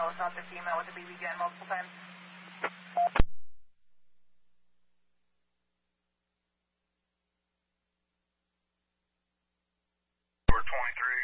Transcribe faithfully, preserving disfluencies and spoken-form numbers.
male assault the female with a B B gun multiple times. twenty-three.